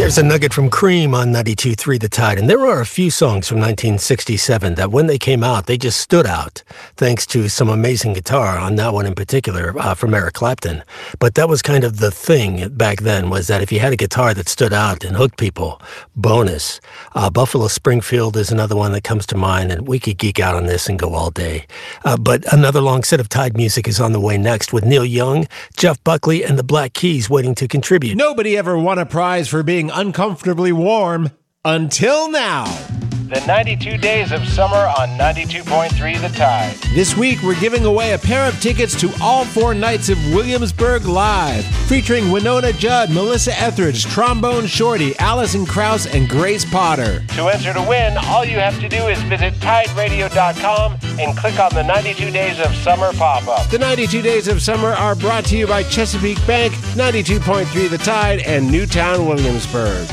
There's a nugget from Cream on 92.3 The Tide, and there are a few songs from 1967 that when they came out, they just stood out, thanks to some amazing guitar on that one in particular from Eric Clapton. But that was kind of the thing back then, was that if you had a guitar that stood out and hooked people, bonus. Buffalo Springfield is another one that comes to mind, and we could geek out on this and go all day. But another long set of Tide music is on the way next with Neil Young, Jeff Buckley, and the Black Keys waiting to contribute. Nobody ever won a prize for being uncomfortably warm until now. The 92 Days of Summer on 92.3 The Tide. This week, we're giving away a pair of tickets to all 4 nights of Williamsburg Live, featuring Winona Judd, Melissa Etheridge, Trombone Shorty, Alison Krauss, and Grace Potter. To enter to win, all you have to do is visit TideRadio.com and click on the 92 Days of Summer pop-up. The 92 Days of Summer are brought to you by Chesapeake Bank, 92.3 The Tide, and Newtown Williamsburg.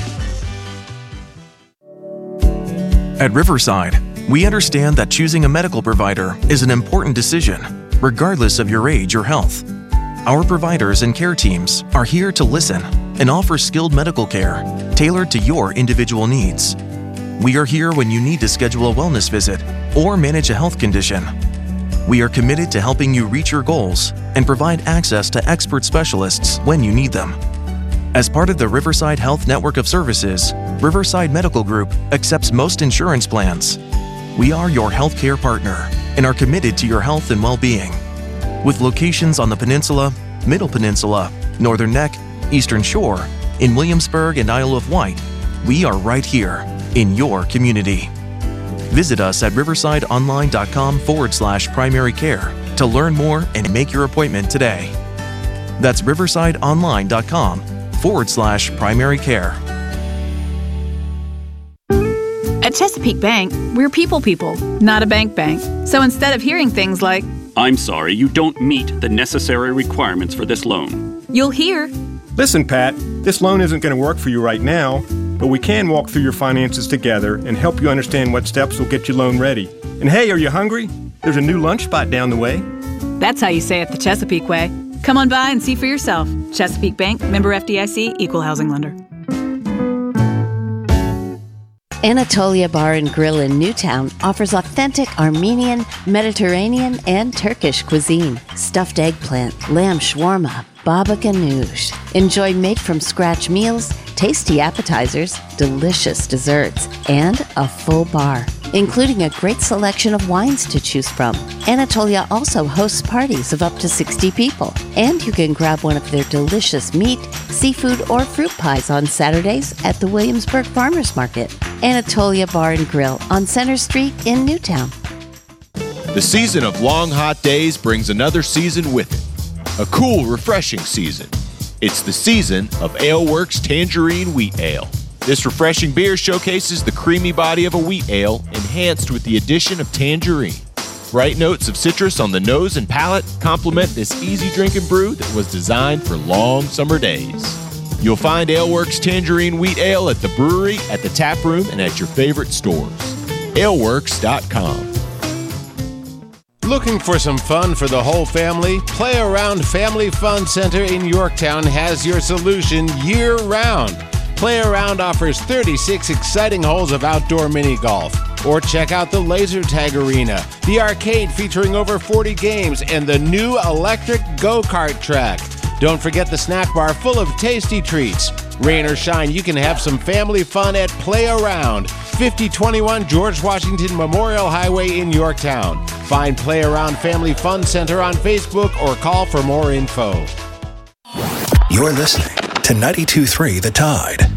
At Riverside, we understand that choosing a medical provider is an important decision, regardless of your age or health. Our providers and care teams are here to listen and offer skilled medical care tailored to your individual needs. We are here when you need to schedule a wellness visit or manage a health condition. We are committed to helping you reach your goals and provide access to expert specialists when you need them. As part of the Riverside Health Network of Services, Riverside Medical Group accepts most insurance plans. We are your healthcare partner and are committed to your health and well-being. With locations on the Peninsula, Middle Peninsula, Northern Neck, Eastern Shore, in Williamsburg and Isle of Wight, we are right here in your community. Visit us at riversideonline.com/primary care to learn more and make your appointment today. That's riversideonline.com/primary care. At Chesapeake Bank, we're people, not a bank. So instead of hearing things like, "I'm sorry, you don't meet the necessary requirements for this loan," you'll hear, "Listen, Pat, this loan isn't going to work for you right now, but we can walk through your finances together and help you understand what steps will get you loan ready. And hey, are you hungry? There's a new lunch spot down the way." That's how you say it the Chesapeake way. Come on by and see for yourself. Chesapeake Bank, member FDIC, equal housing lender. Anatolia Bar and Grill in Newtown offers authentic Armenian, Mediterranean, and Turkish cuisine. Stuffed eggplant, lamb shawarma, baba ganoush. Enjoy made-from-scratch meals, tasty appetizers, delicious desserts, and a full bar, including a great selection of wines to choose from. Anatolia also hosts parties of up to 60 people, and you can grab one of their delicious meat, seafood, or fruit pies on Saturdays at the Williamsburg Farmers Market. Anatolia Bar and Grill on Center Street in Newtown. The season of long, hot days brings another season with it. A cool, refreshing season. It's the season of AleWorks Tangerine Wheat Ale. This refreshing beer showcases the creamy body of a wheat ale, enhanced with the addition of tangerine. Bright notes of citrus on the nose and palate complement this easy drinking brew that was designed for long summer days. You'll find AleWorks Tangerine Wheat Ale at the brewery, at the tap room, and at your favorite stores. AleWorks.com. Looking for some fun for the whole family? Play Around Family Fun Center in Yorktown has your solution year-round. Play Around offers 36 exciting holes of outdoor mini golf. Or check out the Laser Tag Arena, the arcade featuring over 40 games, and the new electric go-kart track. Don't forget the snack bar full of tasty treats. Rain or shine, you can have some family fun at Play Around, 5021 George Washington Memorial Highway in Yorktown. Find Play Around Family Fun Center on Facebook or call for more info. You're listening to 92.3 The Tide.